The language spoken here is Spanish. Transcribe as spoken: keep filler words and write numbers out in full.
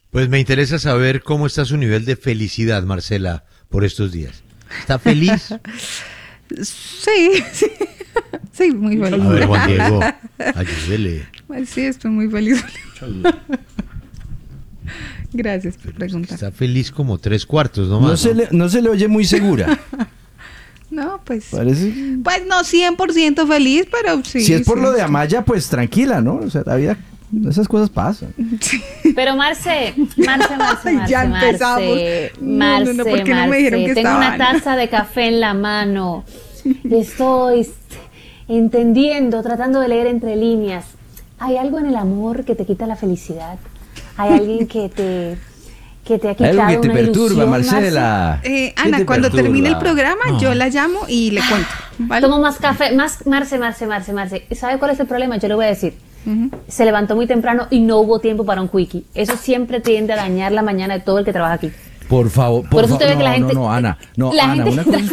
Pues me interesa saber cómo está su nivel de felicidad, Marcela, por estos días. ¿Está feliz? Sí, sí, sí, muy feliz. A ver, Juan Diego, ayúdele. Pues sí, estoy muy feliz. Gracias por preguntar. Está feliz como tres cuartos, ¿no? No, más, se ¿no? le, no se le oye muy segura. No, pues. Parece. Pues no cien por ciento feliz, pero sí. Si es por sí, lo de sí. Amaya, pues tranquila, ¿no? O sea, la vida, esas cosas pasan. Pero Marce, Marce, Marce, Ay, Marce, ya empezamos. Marce, No, Marce, no, no, ¿por qué no me Marce, dijeron que tengo una estaban? taza de café en la mano. Estoy entendiendo, tratando de leer entre líneas. ¿Hay algo en el amor que te quita la felicidad? ¿Hay alguien que te, que te ha quitado Algo que te una perturba, ilusión, Marcela. Eh, ¿Qué Ana, te cuando perturba? termine el programa, No. yo la llamo y le cuento. ¿vale? Tomo más café, más Marce, Marce, Marce, Marce. ¿Sabe cuál es el problema? Yo le voy a decir. Ujú. Se levantó muy temprano y no hubo tiempo para un quickie. Eso siempre tiende a dañar la mañana de todo el que trabaja aquí. Por favor, por, Por eso usted favor. ve que No, la gente- no, no, Ana. No, la Ana, gente una cosa